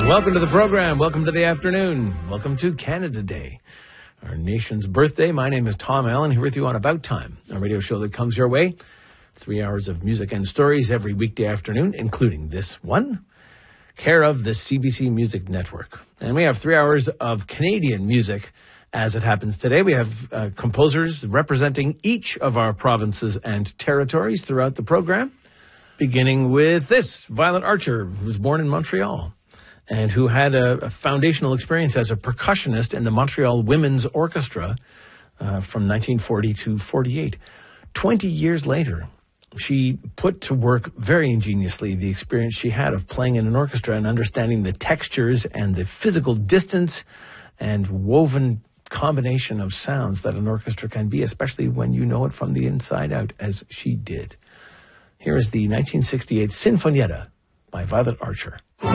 Welcome to the program. Welcome to the afternoon. Welcome to Canada Day, our nation's birthday. My name is Tom Allen, here with you on About Time, a radio show that comes your way. 3 hours of music and stories every weekday afternoon, including this one, care of the CBC Music Network. And we have 3 hours of Canadian music as it happens today. We have composers representing each of our provinces and territories throughout the program, beginning with this, Violet Archer, who was born in Montreal and who had a foundational experience as a percussionist in the Montreal Women's Orchestra from 1940 to 48. 20 years later, she put to work very ingeniously the experience she had of playing in an orchestra and understanding the textures and the physical distance and woven combination of sounds that an orchestra can be, especially when you know it from the inside out, as she did. Here is the 1968 Sinfonietta by Violet Archer.